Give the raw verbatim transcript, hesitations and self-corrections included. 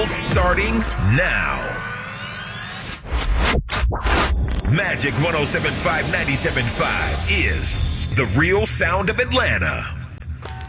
battle starting now. Magic one oh seven point five, ninety-seven point five is the real sound of Atlanta.